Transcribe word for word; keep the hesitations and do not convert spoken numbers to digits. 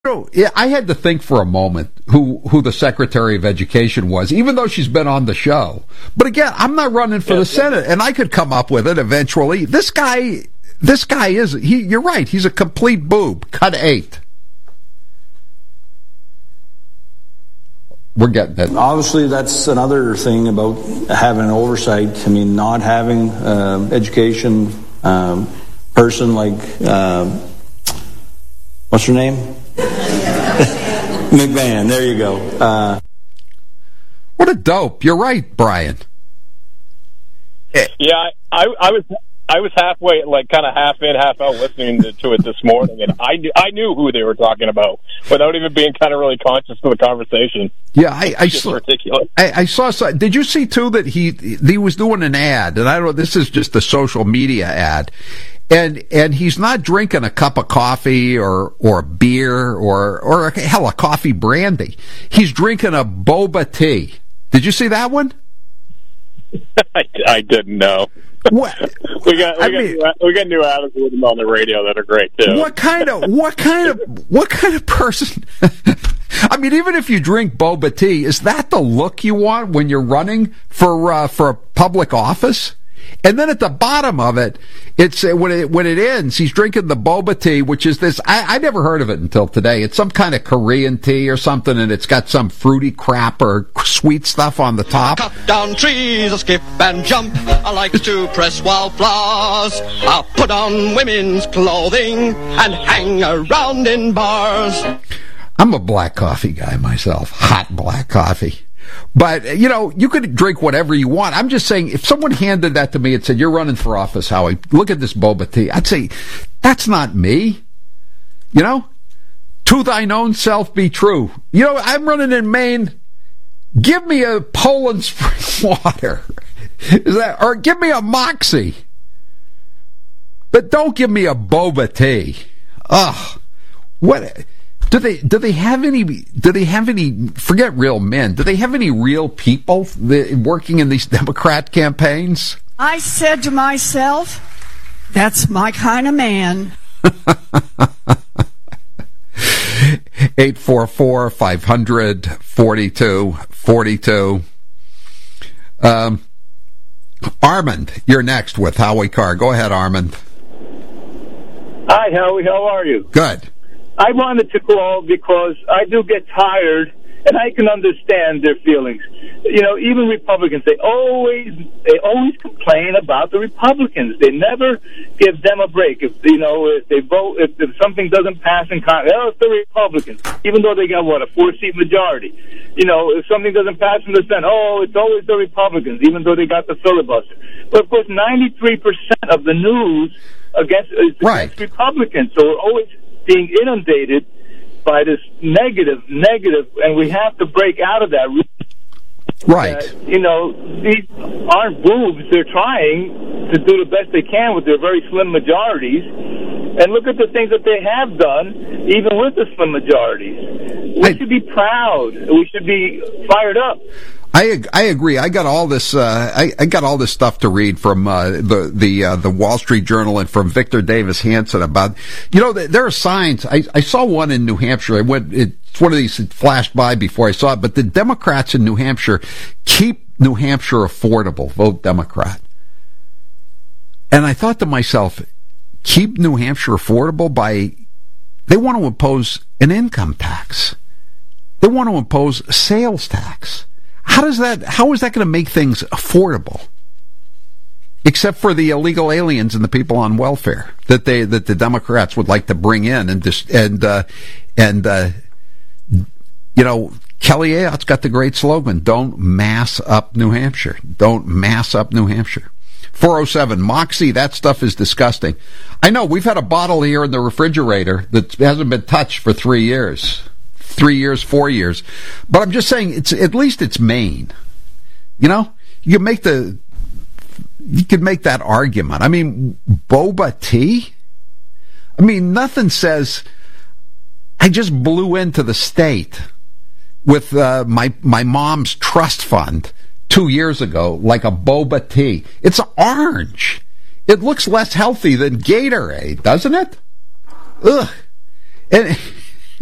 know, I had to think for a moment who, who the Secretary of Education was, even though she's been on the show. But again, I'm not running for the Senate, and I could come up with it eventually. This guy, this guy is, he, you're right, he's a complete boob. Cut eight. We're getting it. Obviously, that's another thing about having oversight. I mean, not having uh, education um, person like, uh, what's her name? McMahon, there you go. Uh, what a dope. You're right, Brian. Yeah, I, I was I was halfway, like kind of half in, half out listening to, to it this morning, and I knew, I knew who they were talking about without even being kind of really conscious of the conversation. Yeah, I, I saw. Ridiculous. I, I saw. Did you see too that he he was doing an ad, and I don't know. This is just a social media ad. And and he's not drinking a cup of coffee or or beer or or hell a coffee brandy. He's drinking a boba tea. Did you see that one? I, I didn't know. What we got? We I got, mean, new, we got new ads with them on the radio that are great too. What kind of what kind of what kind of person? I mean, even if you drink boba tea, is that the look you want when you're running for uh, for a public office? And then at the bottom of it, it's uh, when it when it ends, he's drinking the boba tea, which is this. I, I never heard of it until today. It's some kind of Korean tea or something, and it's got some fruity crap or sweet stuff on the top. I cut down trees, I skip and jump. I like to press wildflowers. I put on women's clothing and hang around in bars. I'm a black coffee guy myself, hot black coffee. But, you know, you could drink whatever you want. I'm just saying, if someone handed that to me and said, you're running for office, Howie, look at this boba tea, I'd say, that's not me. You know? To thine own self be true. You know, I'm running in Maine. Give me a Poland spring water. Is that, or give me a Moxie. But don't give me a boba tea. Ugh. What... Do they do they have any do they have any forget real men, do they have any real people working in these Democrat campaigns? I said to myself, that's my kind of man. eight four four, five hundred, forty-two forty-two. Um, Armand, you're next with Howie Carr. Go ahead, Armand. Hi, Howie. How are you? Good. I wanted to call because I do get tired, and I can understand their feelings. You know, even Republicans, they always they always complain about the Republicans. They never give them a break. If you know, if they vote, if, if something doesn't pass in Congress, oh, it's the Republicans. Even though they got what a four-seat majority. You know, if something doesn't pass in the Senate, oh, it's always the Republicans. Even though they got the filibuster. But of course, ninety-three percent of the news against is right. against Republicans. So we're always being inundated by this negative, negative, and we have to break out of that. Right. Uh, you know, these aren't boobs. They're trying to do the best they can with their very slim majorities. And look at the things that they have done, even with the slim majorities. We I, should be proud. We should be fired up. I I agree. I got all this. Uh, I, I got all this stuff to read from uh, the the uh, the Wall Street Journal and from Victor Davis Hanson about. You know, there are signs. I, I saw one in New Hampshire. I went. It's one of these that flashed by before I saw it. But the Democrats in New Hampshire keep New Hampshire affordable. Vote Democrat. And I thought to myself, keep New Hampshire affordable by they want to impose an income tax. They want to impose a sales tax. How does that? How is that going to make things affordable? Except for the illegal aliens and the people on welfare that they that the Democrats would like to bring in and just and uh, and uh, you know, Kelly Ayotte's got the great slogan: "Don't mass up New Hampshire. Don't mass up New Hampshire." four oh seven Moxie, that stuff is disgusting. I know we've had a bottle here in the refrigerator that hasn't been touched for three years. Three years, four years. But I'm just saying, it's at least it's Maine. You know? You can make the you could make that argument. I mean, boba tea? I mean, nothing says I just blew into the state with uh, my my mom's trust fund two years ago like a boba tea. It's orange. It looks less healthy than Gatorade, doesn't it? Ugh. And